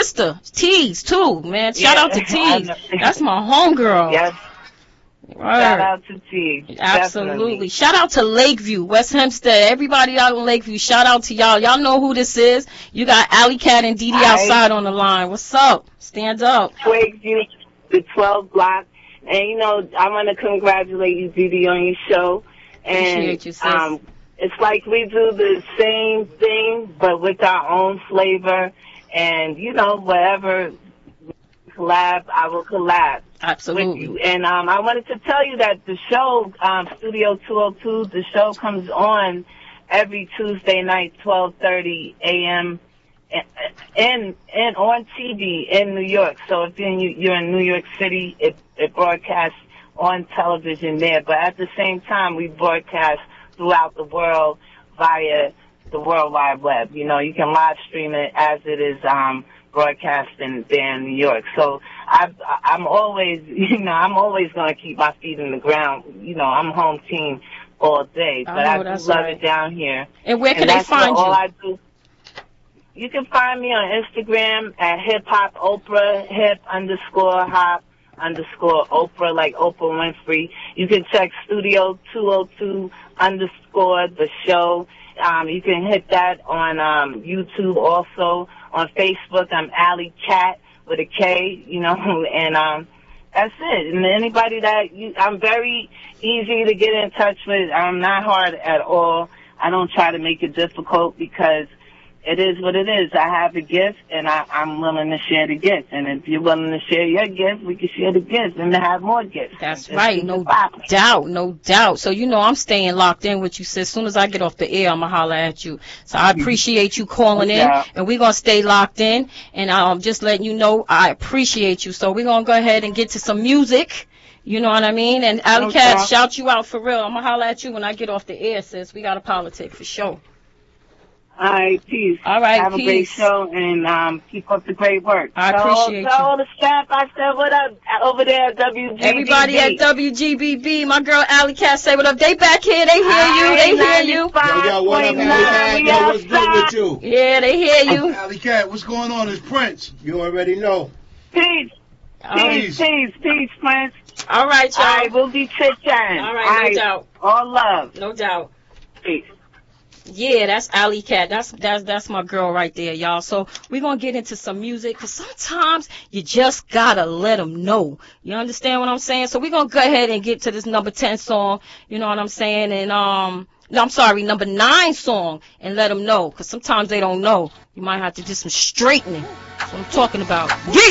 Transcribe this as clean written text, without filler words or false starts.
sister, Tease, too, man. Shout out to Tease. That's my homegirl. Yes. Word. Shout out to Tease. Absolutely. Definitely. Shout out to Lakeview, West Hempstead. Everybody out in Lakeview, shout out to y'all. Y'all know who this is. You got Alley Cat and Dee Dee outside on the line. What's up? Stand up. Lakeview, the 12 block. And, you know, I want to congratulate you, Dee Dee, on your show. And, appreciate you, sis. It's like we do the same thing, but with our own flavor. And, you know, whatever collab, I will collab. Absolutely. With you. And I wanted to tell you that the show, Studio 202, the show comes on every Tuesday night, 12:30 a.m. and on TV in New York. So if you're in New York City, it broadcasts on television there. But at the same time, we broadcast throughout the world via the World Wide Web. You know, you can live stream it as it is broadcasting there in New York. So I'm always going to keep my feet in the ground. You know, I'm home team all day, but I do love it down here. And where can they find you? All I do. You can find me on Instagram at Hip Hop Oprah, hip_hop_Oprah, like Oprah Winfrey. You can check Studio 202_ the show. You can hit that on YouTube also. On Facebook, I'm Alley Cat with a K, you know, and that's it. And anybody I'm very easy to get in touch with. I'm not hard at all. I don't try to make it difficult because it is what it is. I have a gift, and I'm willing to share the gift. And if you're willing to share your gift, we can share the gift and have more gifts. That's right. No doubt. No doubt. So, you know, I'm staying locked in with you, sis. As soon as I get off the air, I'm going to holler at you. So I appreciate you calling in, and we're going to stay locked in. And just letting you know I appreciate you. So we're going to go ahead and get to some music. You know what I mean? And Alley Cat, shout you out for real. I'm going to holler at you when I get off the air, sis. We got a politic for sure. All right, peace. All right, have peace. A great show, and keep up the great work. I appreciate you. Tell all the staff I said what up over there at WGBB. Everybody at WGBB, my girl Alley Cat say what up. They back here, they hear you, they hear you. Yo, what up, Alley Cat? Yo, what's good with you? Yeah, they hear you. Alley Cat, what's going on? It's Prince. You already know. Peace. Peace, Prince. All right, y'all. All right, we'll be chit-chatting. All right, no doubt. All love. No doubt. Peace. Yeah, that's Alley Cat. That's my girl right there, y'all. So we're going to get into some music because sometimes you just got to let them know. You understand what I'm saying? So we're going to go ahead and get to this number 10 song. You know what I'm saying? And, no, I'm sorry, number 9 song and let them know because sometimes they don't know. You might have to do some straightening. That's what I'm talking about. Yeah!